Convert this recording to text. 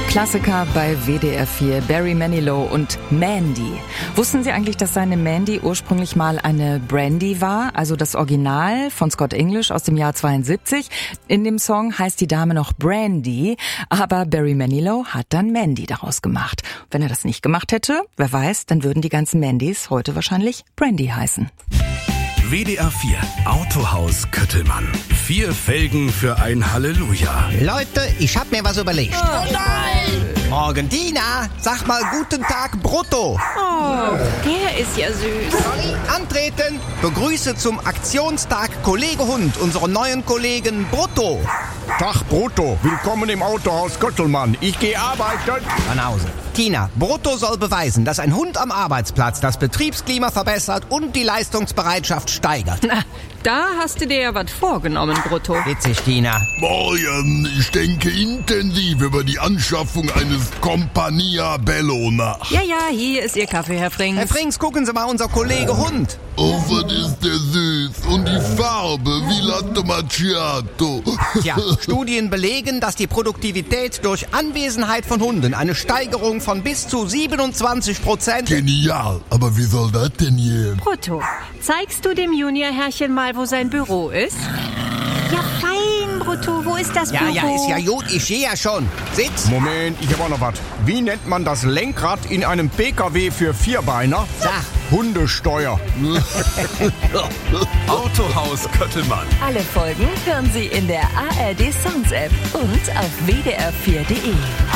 Klassiker bei WDR 4, Barry Manilow und Mandy. Wussten Sie eigentlich, dass seine Mandy ursprünglich mal eine Brandy war? Also das Original von Scott English aus dem Jahr 72. In dem Song heißt die Dame noch Brandy, aber Barry Manilow hat dann Mandy daraus gemacht. Wenn er das nicht gemacht hätte, wer weiß, dann würden die ganzen Mandys heute wahrscheinlich Brandy heißen. WDR 4 Autohaus Köttelmann. 4 Felgen für ein Halleluja. Leute, ich hab mir was überlegt. Oh nein! Morgen, Dina, sag mal guten Tag, Brutto. Oh, der ist ja süß. Antreten, begrüße zum Aktionstag Kollege Hund, unseren neuen Kollegen Brutto. Tag Brutto, willkommen im Autohaus Köttelmann. Ich gehe arbeiten. Von Hause. Tina, Brutto soll beweisen, dass ein Hund am Arbeitsplatz das Betriebsklima verbessert und die Leistungsbereitschaft steigert. Na, da hast du dir ja was vorgenommen, Brutto. Witzig, Tina. Morgen, ich denke intensiv über die Anschaffung eines Compagnia Bello nach. Ja, hier ist Ihr Kaffee, Herr Frings. Herr Frings, gucken Sie mal, unser Kollege Hund. Oh, was ist der süß. Und die Farbe wie Latte Macchiato. Tja, Studien belegen, dass die Produktivität durch Anwesenheit von Hunden eine Steigerung von bis zu 27%. Genial, aber wie soll das denn gehen? Brutto, zeigst du dem Juniorherrchen mal, wo sein Büro ist? Ja, fein, Brutto. Wo ist das Büro? Ja, ist ja gut, ich sehe ja schon. Sitz. Moment, ich habe auch noch was. Wie nennt man das Lenkrad in einem PKW für Vierbeiner? Sag. Hundesteuer. Autohaus Köttelmann. Alle Folgen hören Sie in der ARD Songs App und auf wdr4.de.